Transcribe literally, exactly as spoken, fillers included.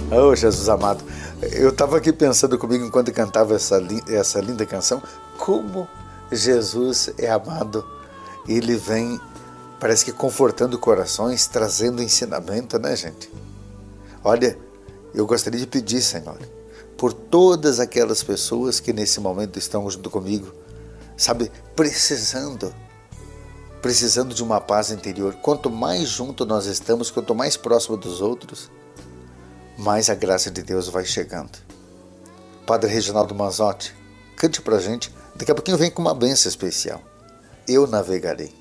Oh, Jesus amado, eu estava aqui pensando comigo enquanto cantava essa, li- essa linda canção, como Jesus é amado. Ele vem, parece que confortando corações, trazendo ensinamento, né, gente? Olha, eu gostaria de pedir, Senhor, por todas aquelas pessoas que nesse momento estão junto comigo, sabe, precisando, precisando de uma paz interior. Quanto mais junto nós estamos, quanto mais próximo dos outros, mais a graça de Deus vai chegando. Padre Reginaldo Manzotti, cante pra gente. Daqui a pouquinho vem com uma bênção especial. Eu navegarei.